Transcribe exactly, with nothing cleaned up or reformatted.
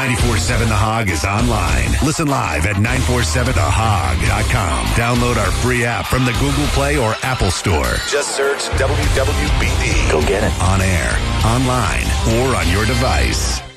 ninety-four seven The Hog is online. Listen live at nine four seven the hog dot com. Download our free app from the Google Play or Apple Store. Just search W W B D. Go get it. On air, online, or on your device.